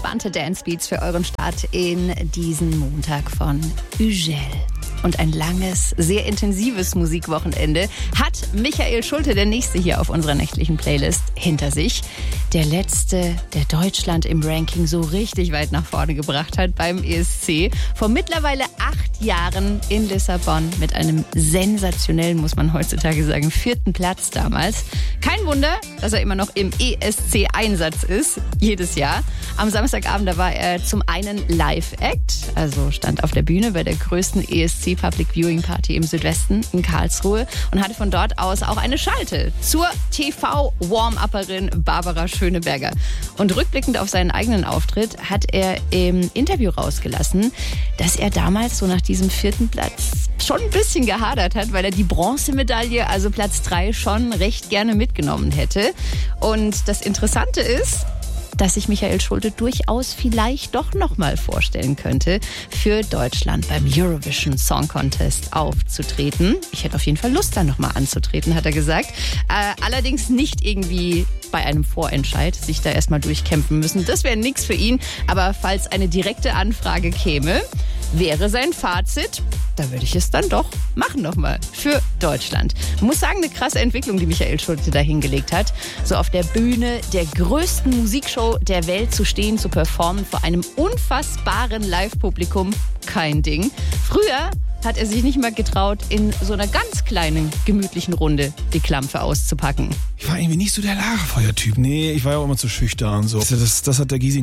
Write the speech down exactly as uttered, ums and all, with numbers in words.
entspannte Dancebeats für euren Start in diesen Montag von Ugel. Und ein langes, sehr intensives Musikwochenende hat Michael Schulte, der Nächste hier auf unserer nächtlichen Playlist, hinter sich. Der Letzte, der Deutschland im Ranking so richtig weit nach vorne gebracht hat beim E S C. Vor mittlerweile acht Jahren in Lissabon mit einem sensationellen, muss man heutzutage sagen, vierten Platz damals. Kein Wunder, dass er immer noch im E S C-Einsatz ist, jedes Jahr. Am Samstagabend, da war er zum einen Live-Act, also stand auf der Bühne bei der größten E S C Public Viewing Party im Südwesten in Karlsruhe und hatte von dort aus auch eine Schalte zur T V-Warm-Upperin Barbara Schöneberger. Und rückblickend auf seinen eigenen Auftritt hat er im Interview rausgelassen, dass er damals so nach diesem vierten Platz schon ein bisschen gehadert hat, weil er die Bronzemedaille, also Platz drei, schon recht gerne mitgenommen hätte. Und das Interessante ist, dass sich Michael Schulte durchaus vielleicht doch nochmal vorstellen könnte, für Deutschland beim Eurovision Song Contest aufzutreten. Ich hätte auf jeden Fall Lust, da nochmal anzutreten, hat er gesagt. Äh, allerdings nicht irgendwie bei einem Vorentscheid sich da erstmal durchkämpfen müssen. Das wäre nichts für ihn. Aber falls eine direkte Anfrage käme, wäre sein Fazit, da würde ich es dann doch machen nochmal für Deutschland. Man muss sagen, eine krasse Entwicklung, die Michael Schulte da hingelegt hat. So auf der Bühne der größten Musikshow der Welt zu stehen, zu performen vor einem unfassbaren Live-Publikum. Kein Ding. Früher hat er sich nicht mal getraut, in so einer ganz kleinen, gemütlichen Runde die Klampfe auszupacken. Ich war irgendwie nicht so der Lagerfeuer-Typ. Nee, ich war ja auch immer zu schüchtern. So. Das, das hat der Gysi